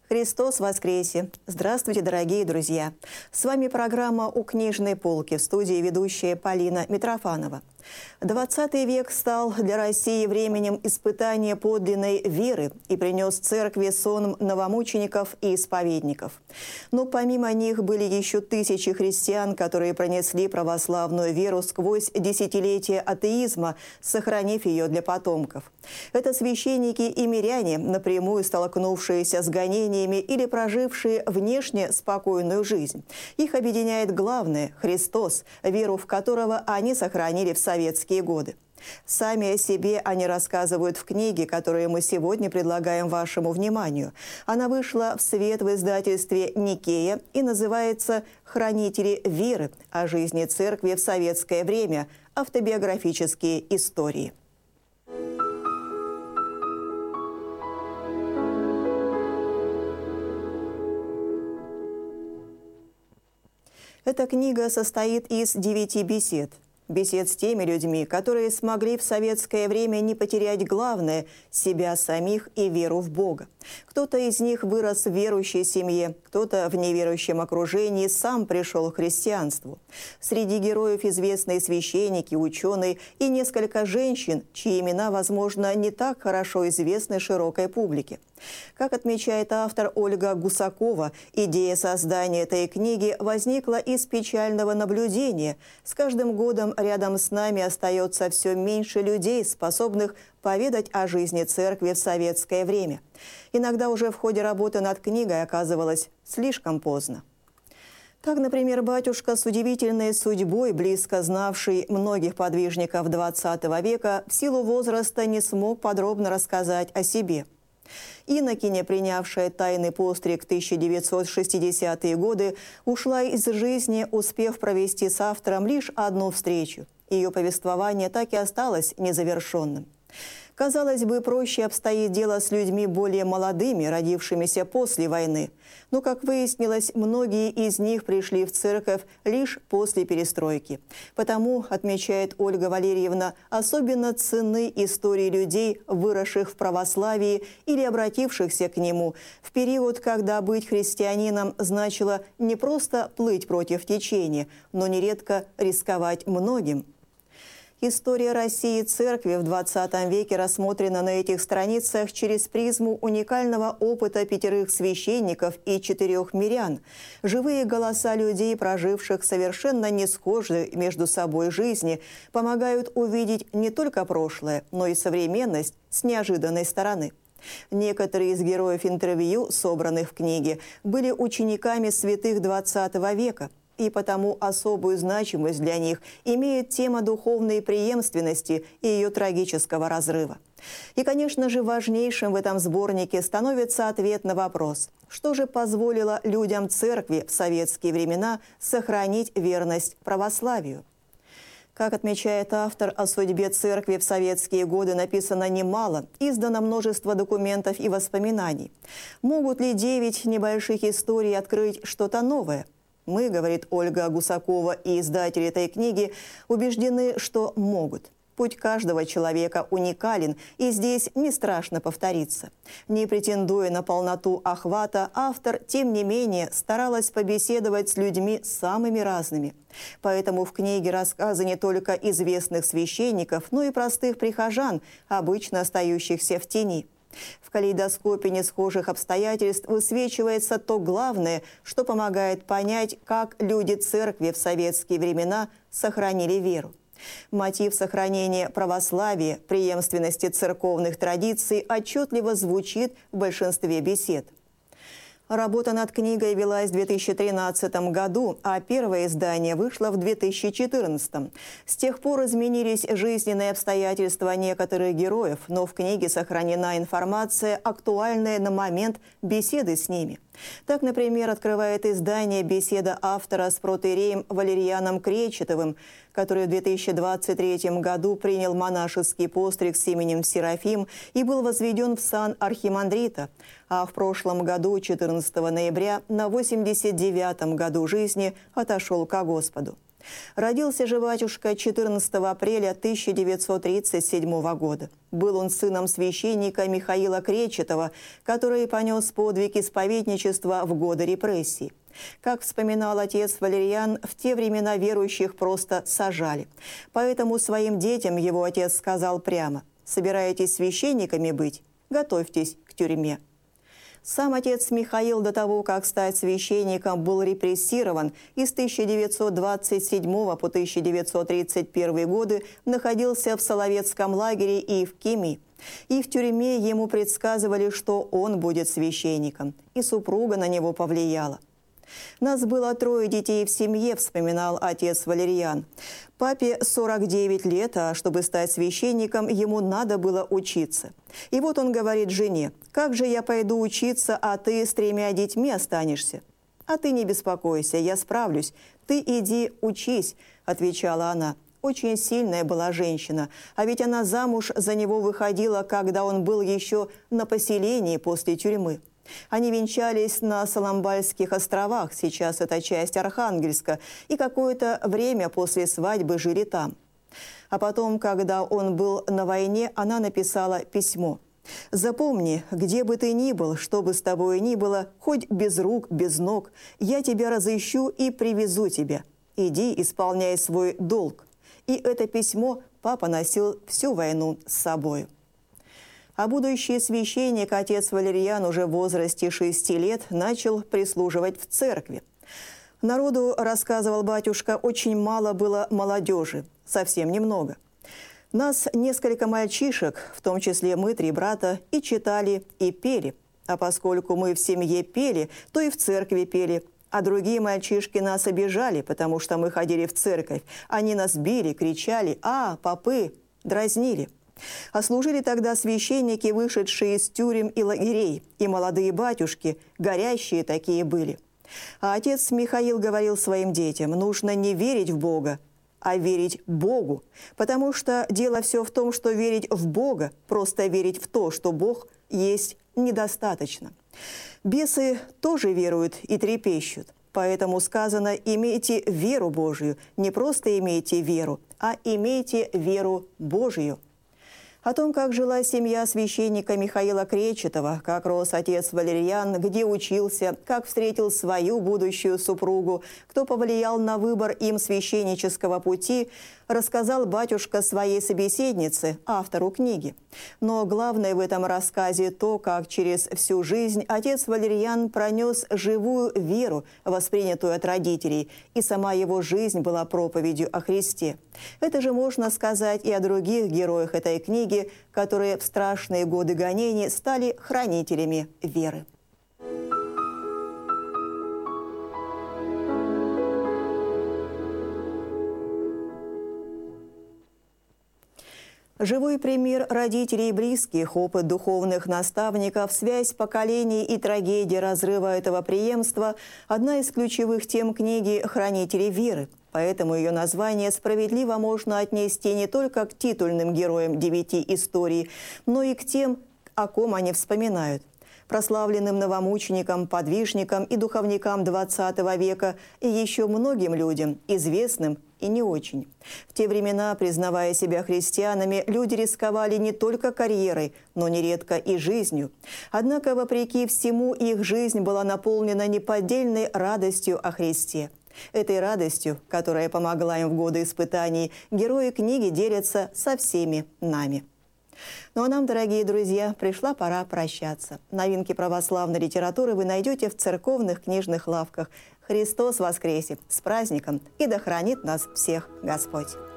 Христос воскресе! Здравствуйте, дорогие друзья! С вами программа «У книжной полки», в студии ведущая Полина Митрофанова. 20 век стал для России временем испытания подлинной веры и принес церкви сон новомучеников и исповедников. Но помимо них были еще тысячи христиан, которые пронесли православную веру сквозь десятилетия атеизма, сохранив ее для потомков. Это священники и миряне, напрямую столкнувшиеся с гонениями или прожившие внешне спокойную жизнь. Их объединяет главное – Христос, веру в которого они сохранили в советские годы. Сами о себе они рассказывают в книге, которую мы сегодня предлагаем вашему вниманию. Она вышла в свет в издательстве «Никея» и называется «Хранители веры. О жизни церкви в советское время. Автобиографические истории». Эта книга состоит из 9 бесед. Бесед с теми людьми, которые смогли в советское время не потерять главное – себя самих и веру в Бога. Кто-то из них вырос в верующей семье, кто-то в неверующем окружении сам пришел к христианству. Среди героев известные священники, ученые и несколько женщин, чьи имена, возможно, не так хорошо известны широкой публике. Как отмечает автор Ольга Гусакова, идея создания этой книги возникла из печального наблюдения. С каждым годом рядом с нами остается все меньше людей, способных поведать о жизни церкви в советское время. Иногда уже в ходе работы над книгой оказывалось слишком поздно. Так, например, батюшка с удивительной судьбой, близко знавший многих подвижников XX века, в силу возраста не смог подробно рассказать о себе. Инокиня, принявшая тайный постриг в 1960-е годы, ушла из жизни, успев провести с автором лишь одну встречу. Ее повествование так и осталось незавершенным. Казалось бы, проще обстоит дело с людьми более молодыми, родившимися после войны. Но, как выяснилось, многие из них пришли в церковь лишь после перестройки. Потому, отмечает Ольга Валерьевна, особенно ценны истории людей, выросших в православии или обратившихся к нему, в период, когда быть христианином значило не просто плыть против течения, но нередко рисковать многим. История России и церкви в XX веке рассмотрена на этих страницах через призму уникального опыта 5 священников и 4 мирян. Живые голоса людей, проживших совершенно не схожие между собой жизни, помогают увидеть не только прошлое, но и современность с неожиданной стороны. Некоторые из героев интервью, собранных в книге, были учениками святых XX века. И потому особую значимость для них имеет тема духовной преемственности и ее трагического разрыва. И, конечно же, важнейшим в этом сборнике становится ответ на вопрос, что же позволило людям церкви в советские времена сохранить верность православию. Как отмечает автор, о судьбе церкви в советские годы написано немало, издано множество документов и воспоминаний. Могут ли 9 небольших историй открыть что-то новое? Мы, говорит Ольга Гусакова и издатель этой книги, убеждены, что могут. Путь каждого человека уникален, и здесь не страшно повториться. Не претендуя на полноту охвата, автор, тем не менее, старалась побеседовать с людьми самыми разными. Поэтому в книге рассказы не только известных священников, но и простых прихожан, обычно остающихся в тени. В калейдоскопе несхожих обстоятельств высвечивается то главное, что помогает понять, как люди церкви в советские времена сохранили веру. Мотив сохранения православия, преемственности церковных традиций отчетливо звучит в большинстве бесед. Работа над книгой велась в 2013 году, а первое издание вышло в 2014. С тех пор изменились жизненные обстоятельства некоторых героев, но в книге сохранена информация, актуальная на момент беседы с ними. Так, например, открывает издание беседа автора с протоиереем Валерианом Кречетовым, который в 2023 году принял монашеский постриг с именем Серафим и был возведен в сан архимандрита, а в прошлом году, 14 ноября, на 89-м году жизни отошел ко Господу. Родился же батюшка 14 апреля 1937 года. Был он сыном священника Михаила Кречетова, который понес подвиг исповедничества в годы репрессий. Как вспоминал отец Валерьян, в те времена верующих просто сажали. Поэтому своим детям его отец сказал прямо: «Собираетесь священниками быть? Готовьтесь к тюрьме». Сам отец Михаил до того, как стать священником, был репрессирован и с 1927 по 1931 годы находился в Соловецком лагере и в Кеми. И в тюрьме ему предсказывали, что он будет священником, и супруга на него повлияла. «Нас было 3 детей в семье», – вспоминал отец Валерьян. Папе 49 лет, а чтобы стать священником, ему надо было учиться. И вот он говорит жене: «Как же я пойду учиться, а ты с 3 детьми останешься?» «А ты не беспокойся, я справлюсь. Ты иди учись», – отвечала она. Очень сильная была женщина, а ведь она замуж за него выходила, когда он был еще на поселении после тюрьмы. Они венчались на Соломбальских островах, сейчас это часть Архангельска, и какое-то время после свадьбы жили там. А потом, когда он был на войне, она написала письмо: «Запомни, где бы ты ни был, что бы с тобой ни было, хоть без рук, без ног, я тебя разыщу и привезу тебя. Иди, исполняй свой долг». И это письмо папа носил всю войну с собой. А будущий священник, отец Валерьян, уже в возрасте 6 лет начал прислуживать в церкви. Народу, рассказывал батюшка, очень мало было молодежи, совсем немного. Нас несколько мальчишек, в том числе мы 3 брата, и читали, и пели. А поскольку мы в семье пели, то и в церкви пели. А другие мальчишки нас обижали, потому что мы ходили в церковь. Они нас били, кричали: «А, попы!» дразнили. А служили тогда священники, вышедшие из тюрем и лагерей, и молодые батюшки, горящие такие были. А отец Михаил говорил своим детям: нужно не верить в Бога, а верить Богу, потому что дело все в том, что верить в Бога, просто верить в то, что Бог есть, недостаточно. Бесы тоже веруют и трепещут, поэтому сказано: имейте веру Божию, не просто имейте веру, а имейте веру Божию. О том, как жила семья священника Михаила Кречетова, как рос отец Валерьян, где учился, как встретил свою будущую супругу, кто повлиял на выбор им священнического пути, рассказал батюшка своей собеседнице, автору книги. Но главное в этом рассказе то, как через всю жизнь отец Валерьян пронес живую веру, воспринятую от родителей, и сама его жизнь была проповедью о Христе. Это же можно сказать и о других героях этой книги, которые в страшные годы гонений стали хранителями веры. Живой пример родителей и близких, опыт духовных наставников, связь поколений и трагедия разрыва этого преемства – одна из ключевых тем книги «Хранители веры». Поэтому ее название справедливо можно отнести не только к титульным героям 9 историй, но и к тем, о ком они вспоминают. Прославленным новомученикам, подвижникам и духовникам XX века и еще многим людям, известным и не очень. В те времена, признавая себя христианами, люди рисковали не только карьерой, но нередко и жизнью. Однако, вопреки всему, их жизнь была наполнена неподдельной радостью о Христе. Этой радостью, которая помогла им в годы испытаний, герои книги делятся со всеми нами. Ну а нам, дорогие друзья, пришла пора прощаться. Новинки православной литературы вы найдете в церковных книжных лавках. Христос воскресе! С праздником! И да хранит нас всех Господь!